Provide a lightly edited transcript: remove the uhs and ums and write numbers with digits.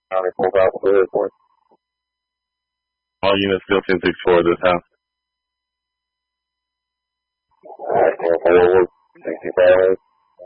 County 454 report. All units still 1064 this house. Alright, 4 forward, 65.